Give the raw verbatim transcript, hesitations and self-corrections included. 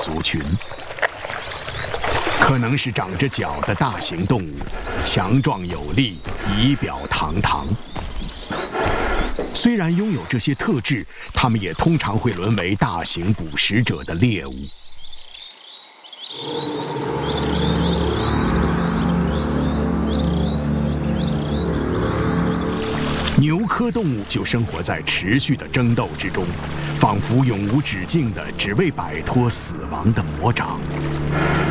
族群。可能是长着角的大型动物，强壮有力，仪表堂堂。虽然拥有这些特质，它们也通常会沦为大型捕食者的猎物。牛科动物就生活在持续的争斗之中，仿佛永无止境的只为摆脱死亡的魔掌。